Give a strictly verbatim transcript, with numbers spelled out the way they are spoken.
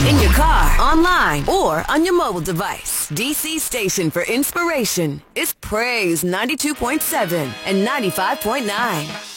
In your car, online, or on your mobile device. D C station for inspiration is Praise ninety-two point seven and ninety-five point nine.